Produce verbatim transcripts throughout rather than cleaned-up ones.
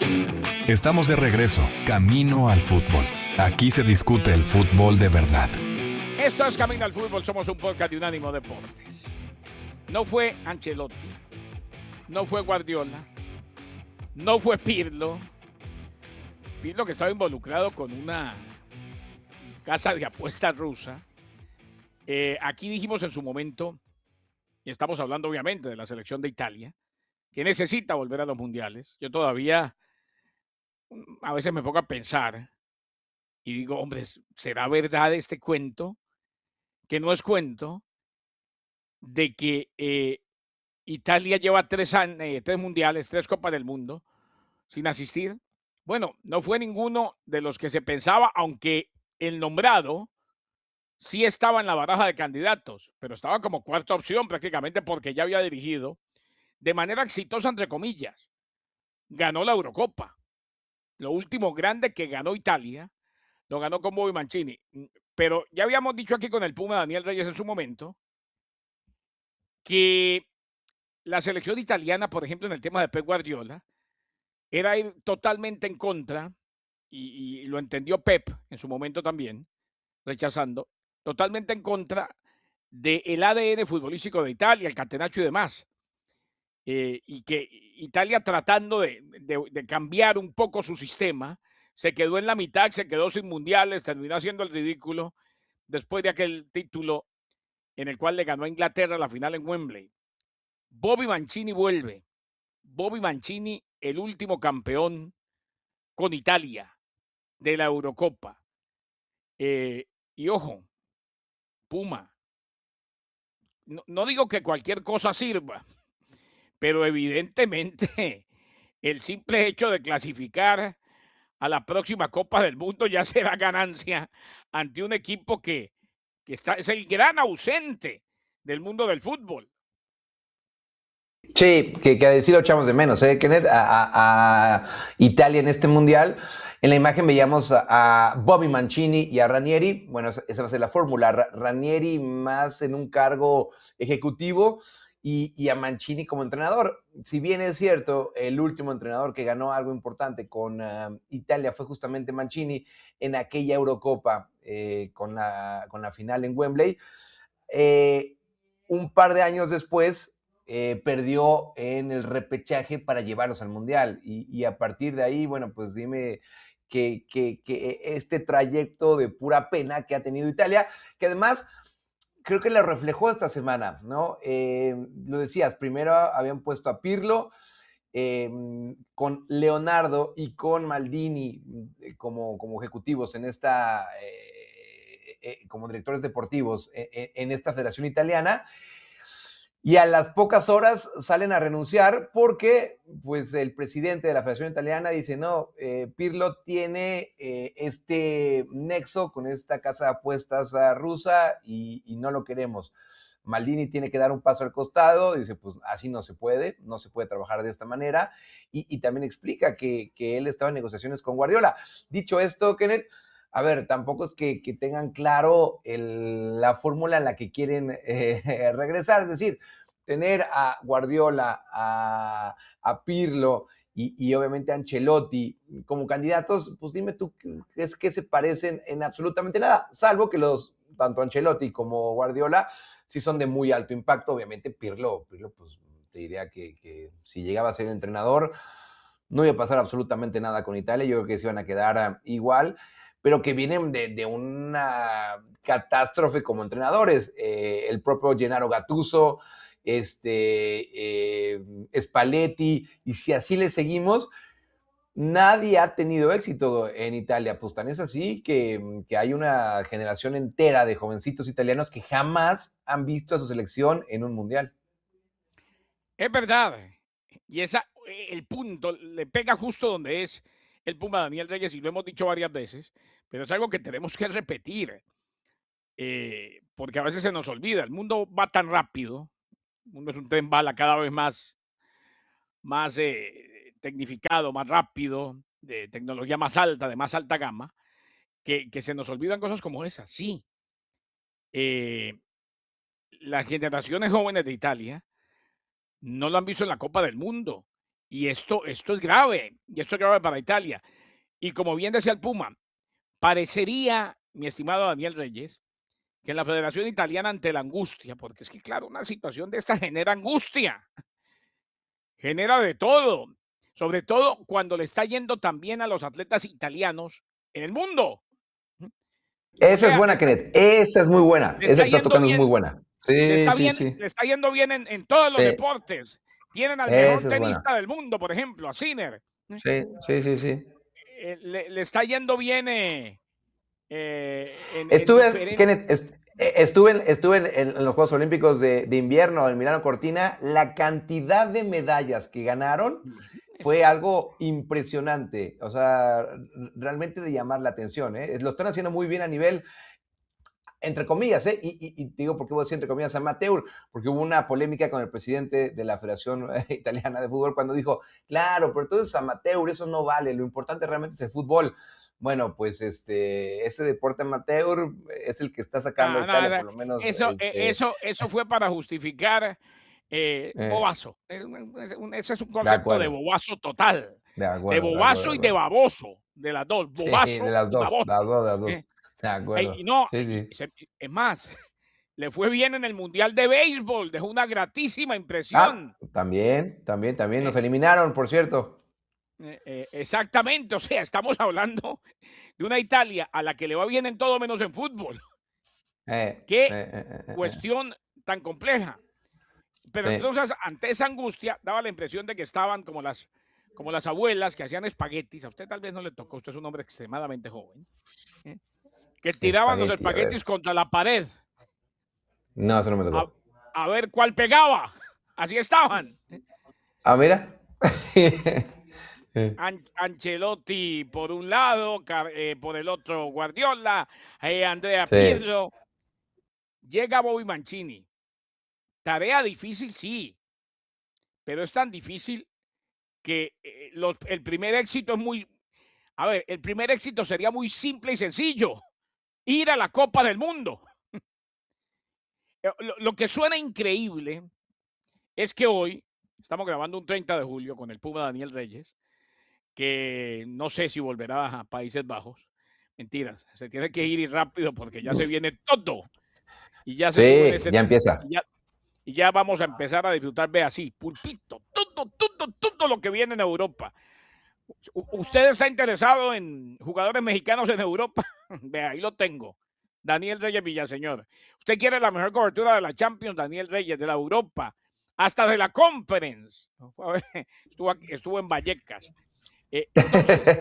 Estamos de regreso, camino al fútbol. Aquí se discute el fútbol de verdad. Esto es Camino al Fútbol, somos un podcast de Unánimo Deportes. No fue Ancelotti, no fue Guardiola, no fue Pirlo. Pirlo, que estaba involucrado con una casa de apuestas rusa. Eh, aquí dijimos en su momento, y estamos hablando obviamente de la selección de Italia, que necesita volver a los mundiales. Yo todavía a veces me pongo a pensar y digo, hombre, ¿será verdad este cuento? Que no es cuento, de que eh, Italia lleva tres, eh, tres mundiales, tres Copas del Mundo sin asistir. Bueno, no fue ninguno de los que se pensaba, aunque el nombrado sí estaba en la baraja de candidatos, pero estaba como cuarta opción prácticamente porque ya había dirigido de manera exitosa, entre comillas. Ganó la Eurocopa. Lo último grande que ganó Italia, lo ganó con Bobby Mancini. Pero ya habíamos dicho aquí con el Puma Daniel Reyes en su momento que la selección italiana, por ejemplo, en el tema de Pep Guardiola, era ir totalmente en contra, y, y lo entendió Pep en su momento también, rechazando, totalmente en contra del A D N futbolístico de Italia, el catenaccio y demás. Eh, y que Italia, tratando de, de, de cambiar un poco su sistema, se quedó en la mitad, se quedó sin mundiales, terminó haciendo el ridículo después de aquel título en el cual le ganó a Inglaterra la final en Wembley. Bobby Mancini vuelve. Bobby Mancini, el último campeón con Italia de la Eurocopa. Eh, y ojo, Puma, no, no digo que cualquier cosa sirva, pero evidentemente el simple hecho de clasificar a la próxima Copa del Mundo ya será ganancia ante un equipo que, que está, es el gran ausente del mundo del fútbol. Sí, que, que a decir lo echamos de menos, ¿eh, Kenneth? A, a, a Italia en este mundial. En la imagen veíamos a, a Bobby Mancini y a Ranieri. Bueno, esa, esa va a ser la fórmula. Ra- Ranieri más en un cargo ejecutivo y, y a Mancini como entrenador. Si bien es cierto, el último entrenador que ganó algo importante con uh, Italia fue justamente Mancini en aquella Eurocopa eh, con, la, con la final en Wembley. Eh, un par de años después eh, perdió en el repechaje para llevarlos al Mundial. Y, y a partir de ahí, bueno, pues dime que, que, que este trayecto de pura pena que ha tenido Italia, que además creo que lo reflejó esta semana, ¿no? Eh, lo decías, primero habían puesto a Pirlo, eh, con Leonardo y con Maldini eh, como, como ejecutivos en esta, eh, eh, como directores deportivos en, en esta federación italiana. Y a las pocas horas salen a renunciar porque pues, el presidente de la Federación Italiana dice, no, eh, Pirlo tiene eh, este nexo con esta casa de apuestas uh, rusa y, y no lo queremos. Maldini tiene que dar un paso al costado, dice, pues así no se puede, no se puede trabajar de esta manera, y, y también explica que, que él estaba en negociaciones con Guardiola. Dicho esto, Kenneth, a ver, tampoco es que, que tengan claro el, la fórmula en la que quieren eh, regresar, es decir, tener a Guardiola, a, a Pirlo y, y obviamente a Ancelotti como candidatos, pues dime tú, es que se parecen en absolutamente nada, salvo que los, tanto Ancelotti como Guardiola, sí son de muy alto impacto. Obviamente Pirlo, Pirlo pues te diría que, que si llegaba a ser entrenador, no iba a pasar absolutamente nada con Italia, yo creo que se iban a quedar uh, igual, pero que vienen de, de una catástrofe como entrenadores. Eh, el propio Gennaro Gattuso, este, eh, Spalletti, y si así le seguimos, nadie ha tenido éxito en Italia. Pues tan es así que, que hay una generación entera de jovencitos italianos que jamás han visto a su selección en un mundial. Es verdad. Y esa, el punto le pega justo donde es el Puma Daniel Reyes, y lo hemos dicho varias veces, pero es algo que tenemos que repetir, eh, porque a veces se nos olvida. El mundo va tan rápido, el mundo es un tren bala cada vez más, más eh, tecnificado, más rápido, de tecnología más alta, de más alta gama, que, que se nos olvidan cosas como esas. Sí, eh, las generaciones jóvenes de Italia no lo han visto en la Copa del Mundo. Y esto, esto es grave, y esto es grave para Italia. Y como bien decía el Puma, parecería, mi estimado Daniel Reyes, que en la Federación Italiana ante la angustia, porque es que claro, una situación de esta genera angustia, genera de todo, sobre todo cuando le está yendo tan bien a los atletas italianos en el mundo. O Esa es sea, le buena, está, Kenneth. Esa es muy buena. le Esa está que estás yendo tocando es muy bien, buena. le Sí, está sí, bien, sí. le está yendo bien en, en todos los Sí, deportes. Tienen al mejor esa es buena. tenista del mundo, por ejemplo, a Sinner. Sí, sí, sí, sí. Eh, le, le está yendo bien eh, eh, en, en Estuve, diferentes. Kenneth, est- eh, estuve, en, estuve en, en los Juegos Olímpicos de, de invierno en Milano Cortina. La cantidad de medallas que ganaron fue Imagínese. algo impresionante. O sea, r- realmente de llamar la atención. ¿eh? Lo están haciendo muy bien a nivel, entre comillas, ¿eh? y, y, y te digo por qué voy a decir entre comillas amateur, porque hubo una polémica con el presidente de la Federación Italiana de Fútbol cuando dijo, claro, pero todo eso es amateur, eso no vale, lo importante realmente es el fútbol. Bueno, pues este, ese deporte amateur es el que está sacando a No, no, Italia, no, por lo menos, eso, eh, este, eso, eso fue para justificar eh, eh, bobazo. Es un- es un- Ese es un de concepto de acuerdo, bobazo total, de de acuerdo, de acuerdo, bobazo de y de acuerdo. baboso, de las dos, Sí, de bobazo las y dos, baboso. las dos, las ¿Eh? dos, de Ey, y acuerdo. no, Sí, y- sí. y se- es más, le fue bien en el Mundial de Béisbol, dejó una gratísima Ah, impresión. también, también, también, ¿Eh? nos eliminaron, por cierto. Eh, eh, exactamente, o sea, estamos hablando de una Italia a la que le va bien en todo menos en fútbol. Eh, Qué eh, eh, eh, eh, eh. cuestión tan compleja. Pero Sí, entonces, ante esa angustia, daba la impresión de que estaban como las, como las abuelas que hacían espaguetis. A usted tal vez no le tocó, usted es un hombre extremadamente joven, ¿eh? Que tiraban los espagueti, a ver. espaguetis contra la pared No, eso no me a, tocó. a ver cuál pegaba. Así estaban. Ah, mira. Eh, An- Ancelotti por un lado, Car- eh, por el otro Guardiola, eh, Andrea sí, Pirlo. Llega Bobby Mancini. Tarea difícil, sí, pero es tan difícil que eh, los- el primer éxito es muy, a ver, el primer éxito sería muy simple y sencillo, ir a la Copa del Mundo. Eh, Lo, lo que suena increíble es que hoy, estamos grabando un treinta de julio con el Puma Daniel Reyes, que no sé si volverá a Países Bajos. Mentiras, se tiene que ir y rápido porque ya se viene todo. Y ya se sube en sí, ese, ya empieza. y ya, y ya vamos a empezar a disfrutar, ve así, pulpito, todo, todo, todo lo que viene en Europa. ¿Usted está interesado en jugadores mexicanos en Europa? Ve, ahí lo tengo. Daniel Reyes Villaseñor. ¿Usted quiere la mejor cobertura de la Champions? Daniel Reyes, de la Europa, hasta de la Conference. Estuvo, aquí- estuvo en Vallecas. Eh, entonces,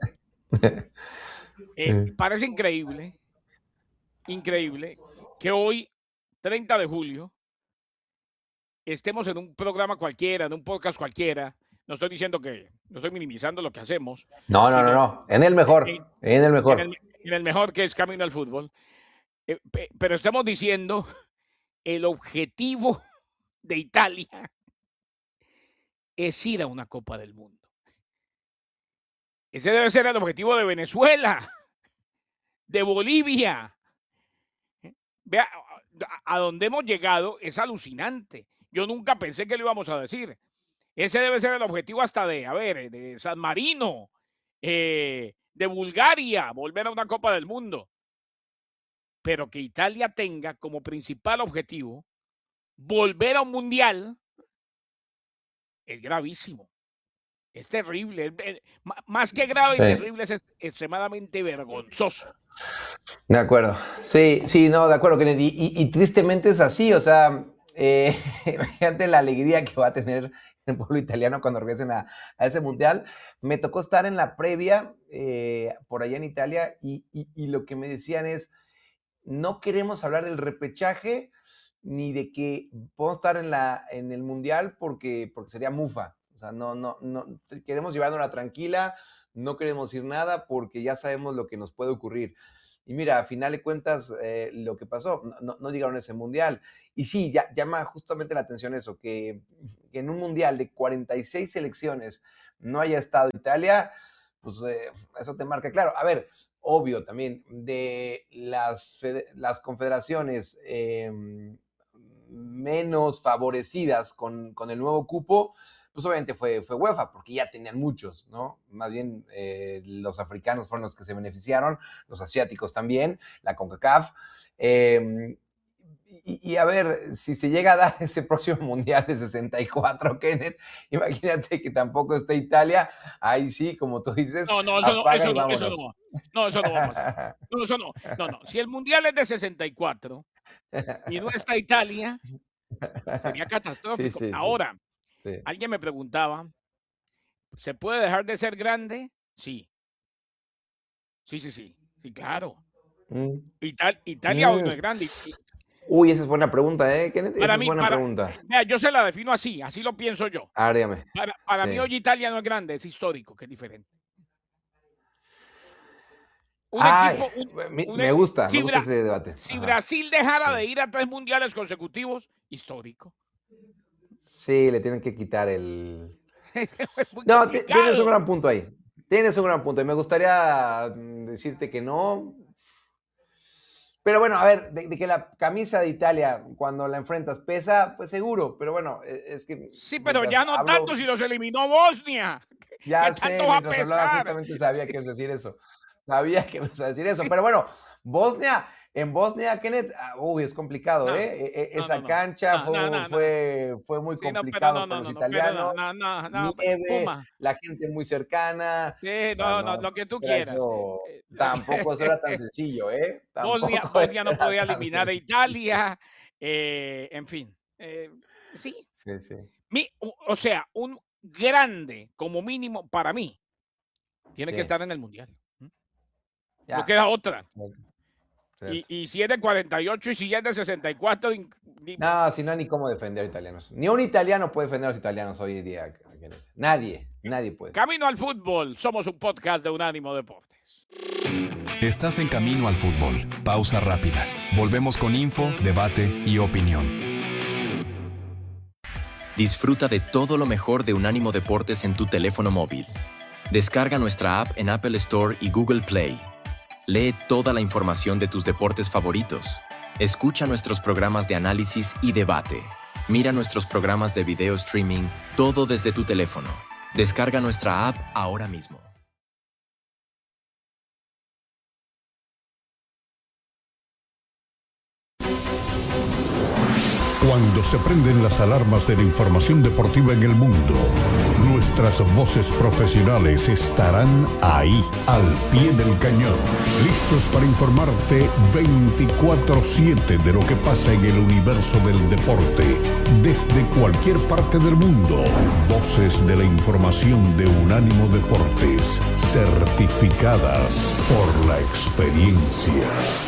eh, parece increíble, increíble que hoy, treinta de julio, estemos en un programa cualquiera, en un podcast cualquiera. No estoy diciendo que, no estoy minimizando lo que hacemos, No, no, no, sino no. En el en, mejor. En el en el, mejor. en el mejor que es Camino al Fútbol. Eh, pe- pero estamos diciendo el objetivo de Italia es ir a una Copa del Mundo. Ese debe ser el objetivo de Venezuela, de Bolivia. Vea a, a donde hemos llegado, es alucinante. Yo nunca pensé que lo íbamos a decir. Ese debe ser el objetivo hasta de, a ver, de San Marino, eh, de Bulgaria, volver a una Copa del Mundo. Pero que Italia tenga como principal objetivo volver a un mundial es gravísimo. Es terrible. Es, es, más que grave y Sí, terrible, es extremadamente vergonzoso. de acuerdo. Sí, sí, no, de acuerdo, Kennedy. Y, y, y tristemente es así, o sea, eh, imagínate la alegría que va a tener el pueblo italiano cuando regresen a, a ese mundial. Me tocó estar en la previa eh, por allá en Italia y, y, y lo que me decían es, no queremos hablar del repechaje ni de que podemos estar en, la, en el mundial porque, porque sería mufa. O sea, no, no, no, queremos llevárnosla tranquila, no queremos decir nada porque ya sabemos lo que nos puede ocurrir. Y mira, a final de cuentas, eh, lo que pasó, no, no, no llegaron a ese mundial. Y sí, ya, llama justamente la atención eso, que, que en un mundial de cuarenta y seis selecciones no haya estado Italia, pues eh, eso te marca claro. A ver, obvio también, de las, las confederaciones eh, menos favorecidas con, con, el nuevo cupo, pues obviamente fue, fue UEFA, porque ya tenían muchos, ¿no? Más bien eh, los africanos fueron los que se beneficiaron, los asiáticos también, la CONCACAF. Eh, y, y a ver, si se llega a dar ese próximo Mundial de sesenta y cuatro, Kenneth, imagínate que tampoco está Italia, ahí sí, como tú dices, No, no, eso no, apaga eso y no, eso vámonos. no. No, eso no va a pasar. No, eso no. No, no. Si el Mundial es de sesenta y cuatro y no está Italia, sería Sí, catastrófico. sí, sí, Ahora, sí. alguien me preguntaba, ¿se puede dejar de ser grande? Sí. Sí, sí, sí. Sí, claro. Mm, Ital- Italia hoy mm. no es grande. Y- Uy, esa es buena pregunta, ¿eh, Kenneth? Esa Para es mí, buena para, pregunta. vea, yo se la defino así, así lo pienso yo. A ver, dígame. Para, para mí Sí. hoy Italia no es grande, es histórico, que es diferente. Un Ay, equipo, un, me, un me e- gusta, me si, gusta Bra- ese debate. si Ajá, Brasil dejara sí. de ir a tres mundiales consecutivos, histórico. Sí, le tienen que quitar el... Es muy No, ti- tienes un complicado. gran punto ahí. Tienes un gran punto. Y me gustaría mm, decirte que no. Pero bueno, a ver, de, de que la camisa de Italia, cuando la enfrentas, pesa, pues seguro. Pero bueno, e- es que Sí, pero mientras ya no tanto hablo, si los eliminó Bosnia. ¿Qué, ya qué tanto sé, va a mientras hablaba pesar? justamente sabía que ibas a decir eso. Sabía que ibas a decir eso. Pero bueno, Bosnia, en Bosnia, Kenneth, ah, uy, es complicado, No, ¿eh? E- e- no, no, esa no. cancha No, fue, no, no, no. fue, fue muy Sí, no, pero no, complicado con no, los no, no, pero italianos. no, no, no, no, Nieve, Puma. la gente muy cercana. Sí, O sea, no, no, no, lo que tú era quieras. eso, Eh, lo tampoco eso era tan que- sencillo, ¿eh? Bosnia, Tampoco eso Bosnia no era podía tan eliminar a sencillo. Italia. eh, en fin. eh, sí. Sí, sí. Mi- o o sea, un grande, como mínimo, para mí, tiene que Sí, estar en el Mundial. ¿Mm? No ya. queda otra. Cierto, Y, cierto. y si es de cuarenta y ocho y si es de sesenta y cuatro, in- ni- No, si no hay ni cómo defender a italianos. Ni un italiano puede defender a los italianos hoy en día. Kenneth. Nadie, nadie puede. Camino al fútbol. Somos un podcast de Unánimo Deportes. Estás en Camino al Fútbol. Pausa rápida. Volvemos con info, debate y opinión. Disfruta de todo lo mejor de Unánimo Deportes en tu teléfono móvil. Descarga nuestra app en Apple Store y Google Play. Lee toda la información de tus deportes favoritos. Escucha nuestros programas de análisis y debate. Mira nuestros programas de video streaming, todo desde tu teléfono. Descarga nuestra app ahora mismo. Cuando se prenden las alarmas de la información deportiva en el mundo, nuestras voces profesionales estarán ahí, al pie del cañón, listos para informarte veinticuatro siete de lo que pasa en el universo del deporte, desde cualquier parte del mundo. Voces de la información de Unánimo Deportes, certificadas por la experiencia.